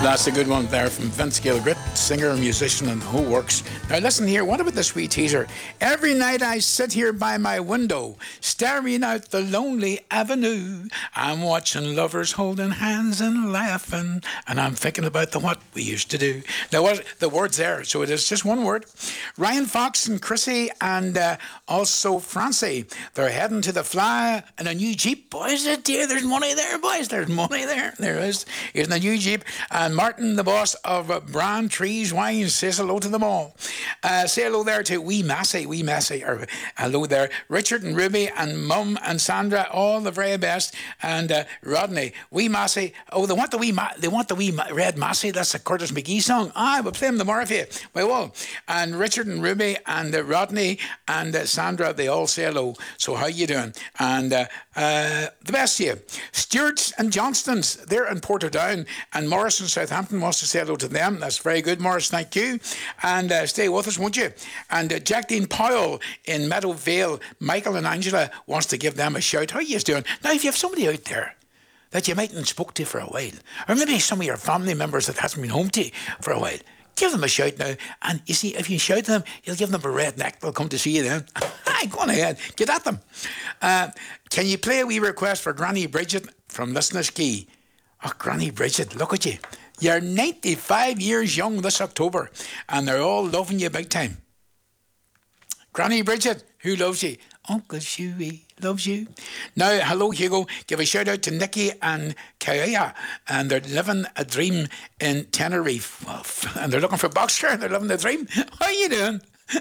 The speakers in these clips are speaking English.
That's a good one there from Vince Gilgritt, singer, musician, and who works. Now listen here, what about this wee teaser? Every night I sit here by my window, staring out the lonely avenue. I'm watching lovers holding hands and laughing, and I'm thinking about what we used to do. Now what the word's there, so it is just one word. Ryan Fox and Chrissy and also Francie, they're heading to the Fly in a new Jeep. Boys, dear, there's money there, boys. There's money there. There is. Here's a new Jeep. And Martin, the boss of Brand Trees Wine, says hello to them all. Say hello there to Wee Massey, or hello there. Richard and Ruby and Mum and Sandra, all the very best. And Rodney, Wee Massey. Oh, they want the wee Red Massey. That's a Curtis McGee song. We'll play them tomorrow for you. We will. And Richard and Ruby and Rodney and Sandra, they all say hello. So how you doing? And the best to you. Stewart's and Johnstons, they're in Portadown, and Morris in Southampton wants to say hello to them. That's very good, Morris, thank you. And stay with us, won't you? And Jack Dean Powell in Meadowvale, Michael and Angela wants to give them a shout. How are you doing? Now, if you have somebody out there that you mightn't spoke to for a while, or maybe some of your family members that hasn't been home to you for a while, give them a shout now. And you see, if you shout to them, you'll give them a red neck. They'll come to see you then. Go on ahead. Get at them. Can you play a wee request for Granny Bridget from Listeners Key? Oh, Granny Bridget, look at you. You're 95 years young this October, and they're all loving you big time. Granny Bridget, who loves you? Uncle Shuey loves you. Now, hello, Hugo. Give a shout out to Nikki and Kaya, and they're living a dream in Tenerife. And they're looking for Boxcar, and they're living the dream. How are you doing?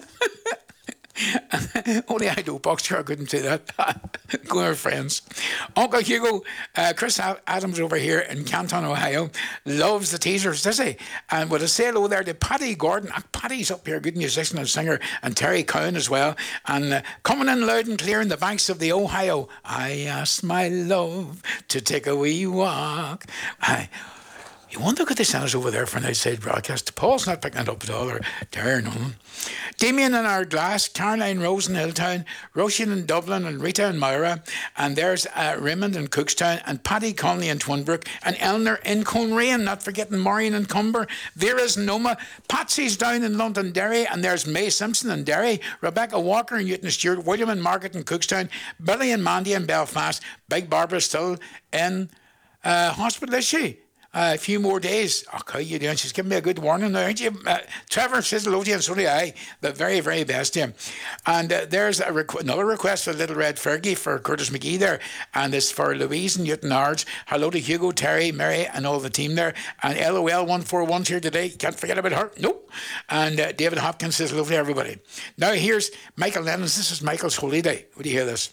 Only I do Boxcar, I couldn't say that. Go our friends. Uncle Hugo, Chris Adams over here in Canton, Ohio, loves the teasers, does he? And with a say hello there to Paddy Gordon. Paddy's up here, good musician and singer, and Terry Cowan as well. And coming in loud and clear in the banks of the Ohio, I asked my love to take a wee walk. You wonder could they send us over there for an outside broadcast? Paul's not picking it up at all, or Darren on. Damien in Ardglass, Caroline Rose in Hilltown, Roisin in Dublin, and Rita in Myra, and there's Raymond in Cookstown, and Paddy Conley in Twinbrook, and Eleanor in Conrain, not forgetting Maureen in Cumber, Vera's in Noma, Patsy's down in Londonderry, and there's May Simpson in Derry, Rebecca Walker in Newton Stewart, William and Margaret in Cookstown, Billy and Mandy in Belfast, Big Barbara still in hospital, is she? A few more days. How you doing? She's giving me a good warning now, aren't you? Trevor says hello to you, and so do I. The very, very best to him. And there's another request for Little Red Fergie for Curtis McGee there. And it's for Louise and Newton Ards. Hello to Hugo, Terry, Mary, and all the team there. And LOL 141's here today. Can't forget about her. Nope. And David Hopkins says hello to everybody. Now here's Michael Lennons. This is Michael's Holy Day. Would you hear this?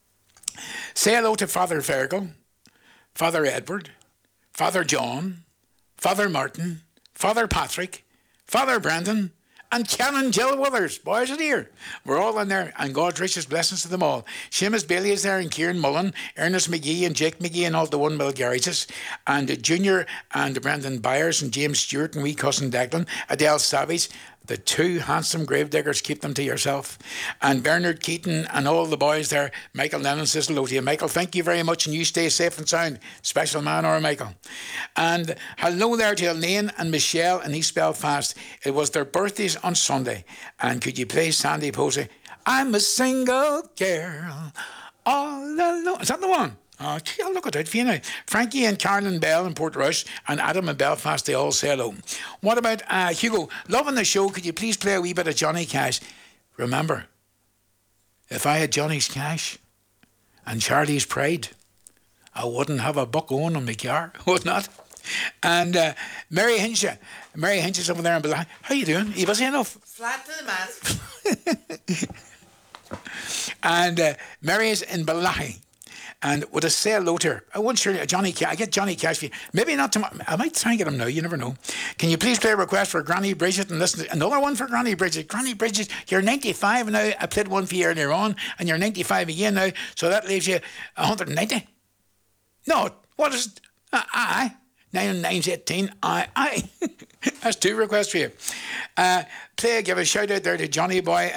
Say hello to Father Fergal, Father Edward, Father John, Father Martin, Father Patrick, Father Brandon, and Canon Jill Withers. Boys are here. We're all in there, and God's richest blessings to them all. Seamus Bailey is there, and Kieran Mullen, Ernest McGee, and Jake McGee, and all the One Mill Garages, and Junior and Brendan Byers, and James Stewart, and wee cousin Declan, Adele Savage, the two handsome gravediggers, keep them to yourself, and Bernard Keaton, and all the boys there. Michael Lennon says hello to you. Michael, thank you very much, and you stay safe and sound. Special man, or Michael. And hello there to Elaine and Michelle in East Belfast. It was their birthdays on Sunday, and could you play Sandy Posey? I'm a single girl all alone. Is that the one? Oh, gee, I'll look at it for you now. Frankie and Carolyn Bell in Portrush, and Adam in Belfast, they all say hello. What about Hugo? Loving the show, could you please play a wee bit of Johnny Cash? Remember, if I had Johnny's cash and Charlie's pride, I wouldn't have a buck on my car, would not? And Mary Hinch is over there in Balahi. How you doing? Are you busy enough? Flat to the mat. And Mary is in Balahi. And with a say hello to her, I want sure Johnny Cash. I get Johnny Cash for you. Maybe not tomorrow. I might try and get him now. You never know. Can you please play a request for Granny Bridget and listen to another one for Granny Bridget? Granny Bridget, you're 95 now. I played one for you earlier on, and you're 95 again now. So that leaves you 190. No, what is it? Aye. 9 and 9's 18. Aye. That's two requests for you. Give a shout out there to Johnny Boy